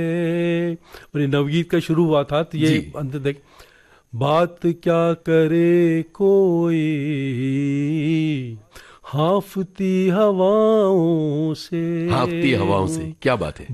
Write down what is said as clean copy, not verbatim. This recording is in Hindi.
और ये नवगीत का शुरू हुआ था, तो ये जी। अंत तक बात क्या करे कोई हाफती हवाओं से, हाँफती हवाओं से, क्या बात है।